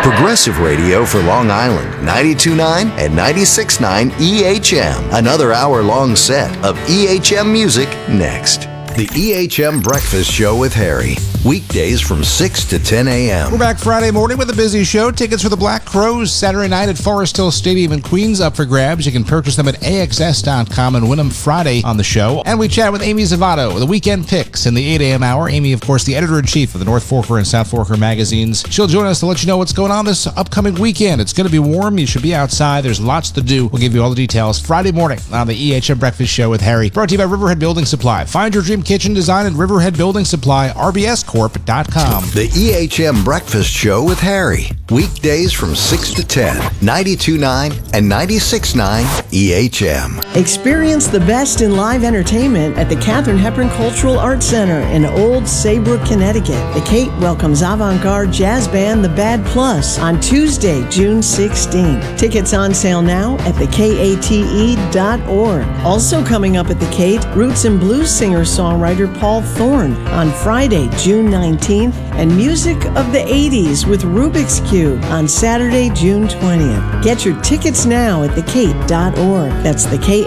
Progressive radio for Long Island, 92.9 and 96.9 EHM. Another hour-long set of EHM music next. The EHM Breakfast Show with Harry. Weekdays from 6 to 10 a.m. We're back Friday morning with a busy show. Tickets for the Black Crows Saturday night at Forest Hill Stadium in Queens up for grabs. You can purchase them at AXS.com and win them Friday on the show. And we chat with Amy Zavato, the weekend picks in the 8 a.m. hour. Amy, of course, the editor-in-chief of the North Forker and South Forker magazines. She'll join us to let you know what's going on this upcoming weekend. It's going to be warm. You should be outside. There's lots to do. We'll give you all the details Friday morning on the EHM Breakfast Show with Harry. Brought to you by Riverhead Building Supply. Find your dream kitchen design at Riverhead Building Supply, rbscorp.com. The EHM Breakfast Show with Harry. Weekdays from 6 to 10, 92.9 and 96.9 EHM. Experience the best in live entertainment at the Katharine Hepburn Cultural Arts Center in Old Saybrook, Connecticut. The Kate welcomes avant-garde jazz band The Bad Plus on Tuesday, June 16. Tickets on sale now at thekate.org. Also coming up at the Kate, roots and blues singer-songwriter Paul Thorne on Friday, June 19th, and music of the 80s with Rubik's Cube on Saturday, June 20th. Get your tickets now at thekate.org. That's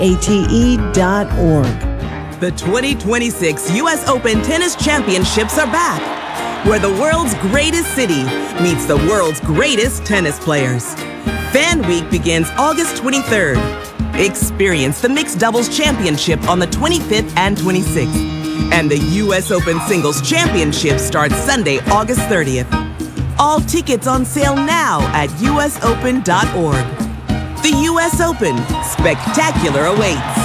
thekate.org. The 2026 U.S. Open Tennis Championships are back, where the world's greatest city meets the world's greatest tennis players. Fan Week begins August 23rd. Experience the Mixed Doubles Championship on the 25th and 26th. And the U.S. Open Singles Championship starts Sunday, August 30th. All tickets on sale now at usopen.org. The U.S. Open. Spectacular awaits.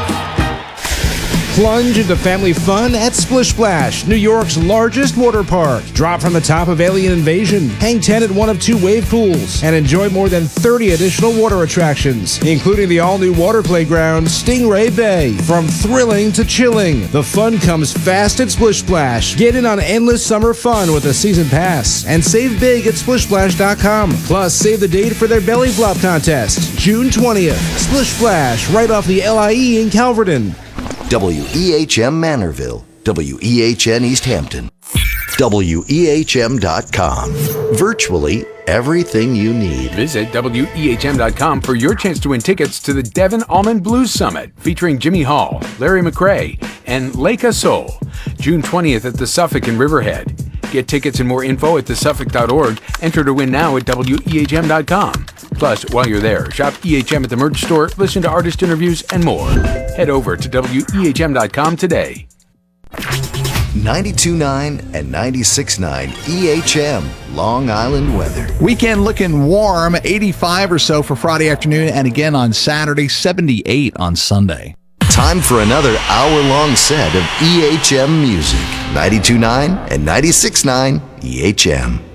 Plunge into family fun at Splish Splash, New York's largest water park. Drop from the top of Alien Invasion, hang 10 at one of 2 wave pools, and enjoy more than 30 additional water attractions, including the all-new water playground, Stingray Bay. From thrilling to chilling, the fun comes fast at Splish Splash. Get in on endless summer fun with a season pass, and save big at SplishSplash.com. Plus, save the date for their belly flop contest, June 20th. Splish Splash, right off the LIE in Calverton. WEHM Manorville, WEHN East Hampton, WEHM.com. Virtually everything you need. Visit WEHM.com for your chance to win tickets to the Devon Almond Blues Summit featuring Jimmy Hall, Larry McRae, and Leica Soul, June 20th at the Suffolk in Riverhead. Get tickets and more info at thesuffolk.org. Enter to win now at WEHM.com. Plus, while you're there, shop EHM at the merch store, listen to artist interviews, and more. Head over to WEHM.com today. 92.9 and 96.9 EHM, Long Island weather. Weekend looking warm, 85 or so for Friday afternoon, and again on Saturday, 78 on Sunday. Time for another hour-long set of EHM music. 92.9 and 96.9 EHM.